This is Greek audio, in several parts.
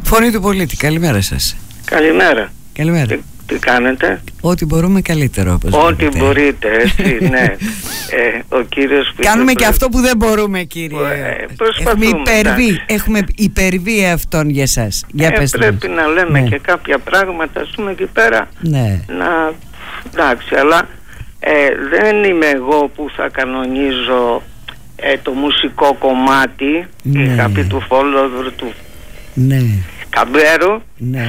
Φωνή του πολίτη, καλημέρα σας. Καλημέρα. Καλημέρα. Τι κάνετε? Ό,τι μπορούμε καλύτερο, όπως ό,τι μπορείτε, έτσι, ναι. Ο κύριος κάνουμε και αυτό που δεν μπορούμε, κύριε. Έχουμε υπερβεί αυτόν για σας. Πρέπει να λέμε και κάποια πράγματα, ας πούμε, εκεί πέρα. Ναι. Εντάξει, αλλά δεν είμαι εγώ που θα κανονίζω το μουσικό κομμάτι. Είχα πει του follower του Καμπέρου. Ναι.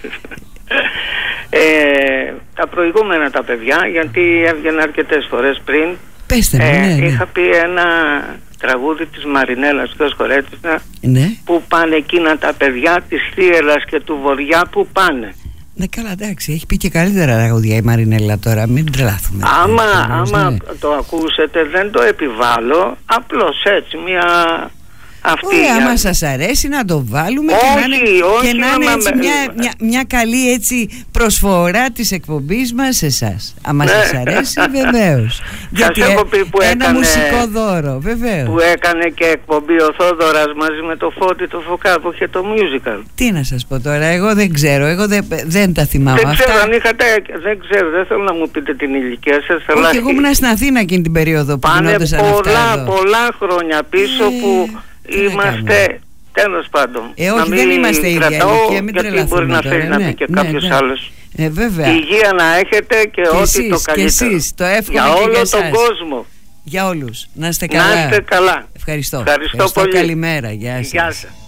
Τα προηγούμενα τα παιδιά, γιατί έβγαινε αρκετές φορές πριν. Πέστε μου, είχα πει ένα τραγούδι της Μαρινέλας ναι. Που πάνε εκείνα τα παιδιά της Θίελας και του Βοριά, που πάνε. Ναι, καλά, εντάξει, έχει πει και καλύτερα τραγούδια η Μαρινέλα τώρα, μην τρελάθουμε. Άμα το ακούσετε, δεν το επιβάλλω, απλώς έτσι μια... άμα σας αρέσει να το βάλουμε και να είναι έτσι μια καλή έτσι προσφορά της εκπομπής μας σε εσάς. Άμα σας αρέσει, βεβαίως. Γιατί ένα μουσικό δώρο, βεβαίως. Που έκανε και εκπομπή ο Θόδωρας μαζί με το Φώτη το Φωκά που είχε το musical. Τι να σας πω τώρα, εγώ δεν ξέρω, δεν τα θυμάμαι αυτά. Δεν ξέρω, δεν θέλω να μου πείτε την ηλικία σας. Όχι, εγώ ήμουν στην Αθήνα εκείνη την περίοδο που γινόντουσαν αυτά. Πολλά χρόνια πίσω που... Είμαστε, τέλος πάντων. Όχι, δεν είμαστε ίδια ηλικία, μην τρελαθούμε. Γιατί μπορεί να θέλει να πει και κάποιος άλλος. Βέβαια. Υγεία να έχετε και ό,τι το καλύτερο. Και εσείς, το εύχομαι για όλο και για τον κόσμο. Για όλους. Να είστε καλά. Να είστε καλά. Ευχαριστώ πολύ. Καλημέρα. Γεια σας.